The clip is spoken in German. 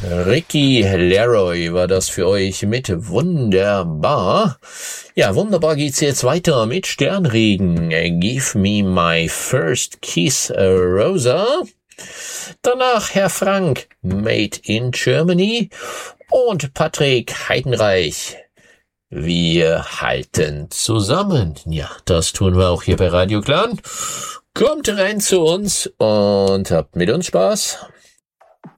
Ricky Leroy war das für euch mit Wunderbar. Ja, wunderbar geht's jetzt weiter mit Sternregen. Give me my first kiss, Rosa. Danach Herr Frank, Made in Germany. Und Patrick Heidenreich. Wir halten zusammen. Ja, das tun wir auch hier bei Radio Clan. Kommt rein zu uns und habt mit uns Spaß.